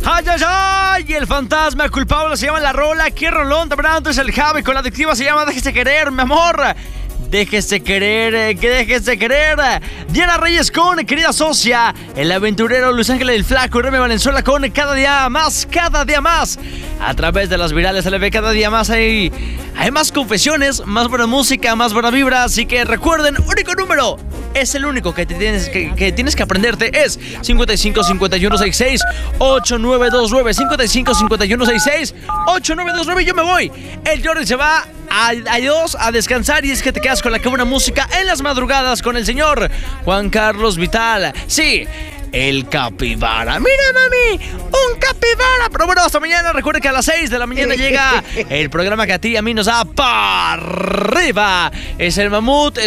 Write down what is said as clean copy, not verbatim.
¡Ay, ay, ay! Y el fantasma culpable se llama La Rola. ¡Qué rolón! De verdad, entonces el Javi con la adictiva se llama Déjese Querer, mi amor. Déjese querer, que déjese querer. Diana Reyes con Querida Socia. El aventurero Luis Ángel el Flaco. Remy Valenzuela con Cada Día Más, Cada Día Más. A través de las virales LB Cada Día Más hay más confesiones, más buena música, más buena vibra. Así que recuerden, único número. Es el único que tienes que aprenderte. Es 55 51 66 8929. 55 51 66 8929. Yo me voy. El Jordi se va. Adiós, a descansar. Y es que te quedas con la que buena música en las madrugadas con el señor Juan Carlos Vital. Sí, el capibara. Mira, mami, un capibara. Pero bueno, hasta mañana. Recuerda que a las 6 de la mañana llega el programa que a ti y a mí nos da para arriba. Es el mamut.